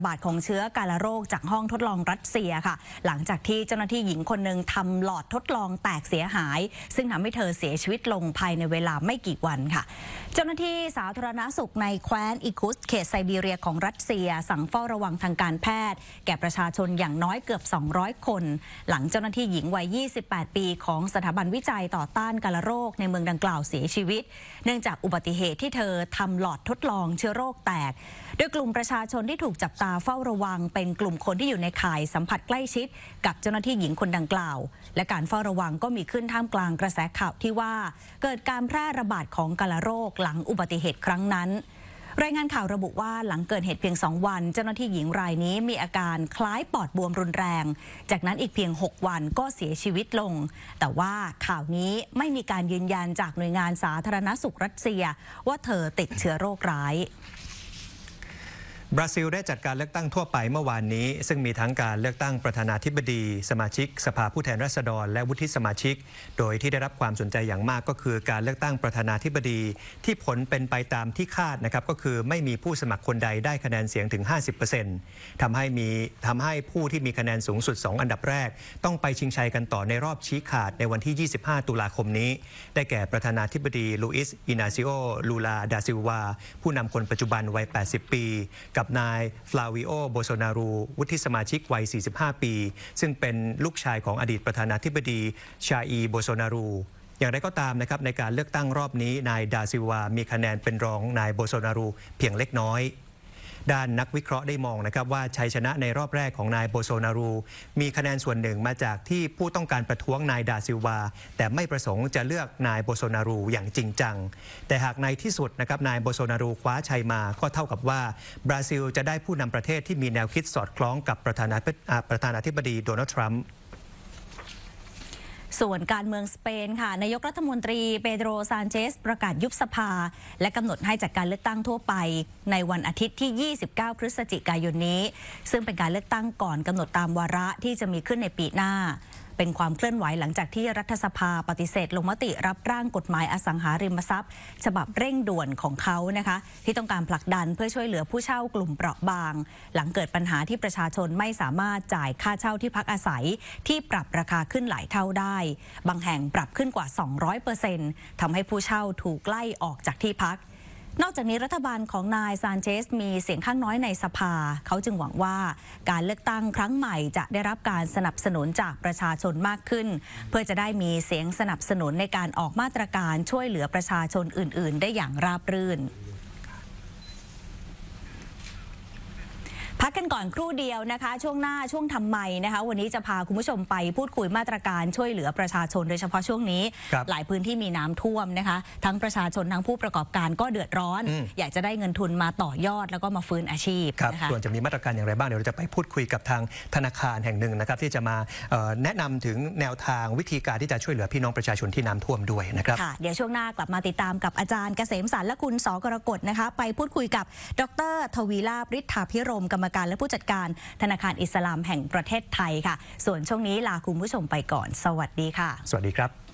บาดของเชื้อกาฬโรคจากห้องทดลองรัสเซียค่ะหลังจากที่เจ้าหน้าที่หญิงคนหนึ่งทำหลอดทดลองแตกเสียหายซึ่งทำให้เธอเสียชีวิตลงภายในเวลาไม่กี่วันค่ะเจ้าหน้าที่สาธารณสุขในแคว้นอิกุสเขตไซบีเรียของรัสเซียสั่งเฝ้าระวังทางการแพทย์แก่ประชาชนอย่างน้อยเกือบ200คนหลังเจ้าหน้าที่หญิงวัย28ปีของสถาบันวิจัยต่อต้านกาฬโรคในเมืองดังกล่าวเสียชีวิตเนื่องจากอุบัติเหตุที่เธอทำหลอดทดลองเชื้อโรคแตกโดยกลุ่มประชาชนที่ถูกจับตาเฝ้าระวังเป็นกลุ่มคนที่อยู่ในข่ายสัมผัสใกล้ชิดกับเจ้าหน้าที่หญิงคนดังกล่าวและการเฝ้าระวังก็มีขึ้นท่ามกลางกระแสข่าวที่ว่าเกิดการแพร่ระบาดของกาฬโรคหลังอุบัติเหตุครั้งนั้นรายงานข่าวระบุว่าหลังเกิดเหตุเพียง2วันเจ้าหน้าที่หญิงรายนี้มีอาการคล้ายปอดบวมรุนแรงจากนั้นอีกเพียง6วันก็เสียชีวิตลงแต่ว่าข่าวนี้ไม่มีการยืนยันจากหน่วยงานสาธารณสุขรัสเซียว่าเธอติดเชื้อโรคร้ายบราซิลได้จัดการเลือกตั้งทั่วไปเมื่อวานนี้ซึ่งมีทั้งการเลือกตั้งประธานาธิบดีสมาชิกสภาผู้แทนราษฎรและวุฒิสมาชิกโดยที่ได้รับความสนใจอย่างมากก็คือการเลือกตั้งประธานาธิบดีที่ผลเป็นไปตามที่คาดนะครับก็คือไม่มีผู้สมัครคนใดได้คะแนนเสียงถึง 50% ทำให้ผู้ที่มีคะแนนสูงสุด2อันดับแรกต้องไปชิงชัยกันต่อในรอบชี้ขาดในวันที่25ตุลาคมนี้ได้แก่ประธานาธิบดีลูอิสอินาซิโอลูลาดาซิลวาผู้นำคนปัจจุบันวัย80ปีกับนายฟลาวิโอโบโซนารูวุฒิสมาชิกวัย45ปีซึ่งเป็นลูกชายของอดีตประธานาธิบดีชาอีโบโซนารูอย่างไรก็ตามนะครับในการเลือกตั้งรอบนี้นายดาซิลวามีคะแนนเป็นรองนายโบโซนารูเพียงเล็กน้อยด้านนักวิเคราะห์ได้มองนะครับว่าชัยชนะในรอบแรกของนายโบโซนารูมีคะแนนส่วนหนึ่งมาจากที่ผู้ต้องการประท้วงนายดาซิลวาแต่ไม่ประสงค์จะเลือกนายโบโซนารูอย่างจริงจังแต่หากในที่สุดนะครับนายโบโซนารูคว้าชัยมาก็เท่ากับว่าบราซิลจะได้ผู้นำประเทศที่มีแนวคิดสอดคล้องกับประธานาธิบดีโดนัลด์ทรัมป์ส่วนการเมืองสเปนค่ะนายกรัฐมนตรีเปโดรซานเชสประกาศยุบสภาและกำหนดให้จัดการเลือกตั้งทั่วไปในวันอาทิตย์ที่29พฤศจิกายนนี้ซึ่งเป็นการเลือกตั้งก่อนกำหนดตามวาระที่จะมีขึ้นในปีหน้าเป็นความเคลื่อนไหวหลังจากที่รัฐสภาปฏิเสธลงมติรับร่างกฎหมายอสังหาริมทรัพย์ฉบับเร่งด่วนของเขานะคะที่ต้องการผลักดันเพื่อช่วยเหลือผู้เช่ากลุ่มเปราะบางหลังเกิดปัญหาที่ประชาชนไม่สามารถจ่ายค่าเช่าที่พักอาศัยที่ปรับราคาขึ้นหลายเท่าได้บางแห่งปรับขึ้นกว่า 200% ทำให้ผู้เช่าถูกไล่ออกจากที่พักนอกจากนี้รัฐบาลของนายซานเชสมีเสียงข้างน้อยในสภาเขาจึงหวังว่าการเลือกตั้งครั้งใหม่จะได้รับการสนับสนุนจากประชาชนมากขึ้นเพื่อจะได้มีเสียงสนับสนุนในการออกมาตรการช่วยเหลือประชาชนอื่นๆได้อย่างราบรื่นพักกันก่อนครู่เดียวนะคะช่วงหน้าช่วงทำไมนะคะวันนี้จะพาคุณผู้ชมไปพูดคุยมาตรการช่วยเหลือประชาชนโดยเฉพาะช่วงนี้หลายพื้นที่มีน้ำท่วมนะคะทั้งประชาชนทั้งผู้ประกอบการก็เดือดร้อนอยากจะได้เงินทุนมาต่อยอดแล้วก็มาฟื้นอาชีพนะคะส่วนจะมีมาตรการอย่างไรบ้างเดี๋ยวเราจะไปพูดคุยกับทางธนาคารแห่งหนึ่งนะครับที่จะมาแนะนำถึงแนวทางวิธีการที่จะช่วยเหลือพี่น้องประชาชนที่น้ำท่วมด้วยนะครับค่ะเดี๋ยวช่วงหน้ากลับมาติดตามกับอาจารย์เกษมสารและคุณสกรกฎนะคะไปพูดคุยกับดร.ทวีลาภ ฤทธาภิรมย์กรรมการและผู้จัดการธนาคารอิสลามแห่งประเทศไทยค่ะส่วนช่วงนี้ลาคุณผู้ชมไปก่อนสวัสดีค่ะสวัสดีครับ